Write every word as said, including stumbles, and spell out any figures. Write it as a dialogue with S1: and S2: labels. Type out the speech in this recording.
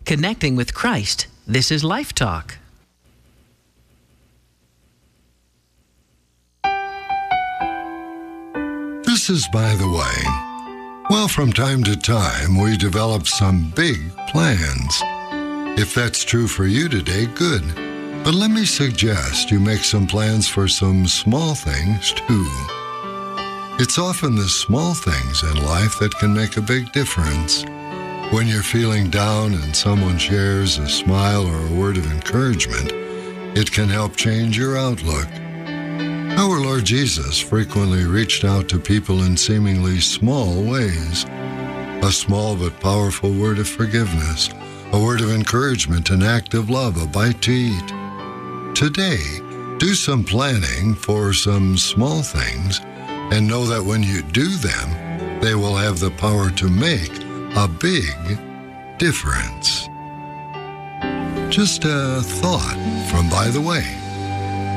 S1: Connecting with Christ. This is Life Talk.
S2: This is By the Way. Well, from time to time, we develop some big plans. If that's true for you today, good. But let me suggest you make some plans for some small things, too. It's often the small things in life that can make a big difference. When you're feeling down and someone shares a smile or a word of encouragement, it can help change your outlook. Our Lord Jesus frequently reached out to people in seemingly small ways. A small but powerful word of forgiveness, a word of encouragement, an act of love, a bite to eat. Today, do some planning for some small things and know that when you do them, they will have the power to make a big difference. Just a thought from By the Way.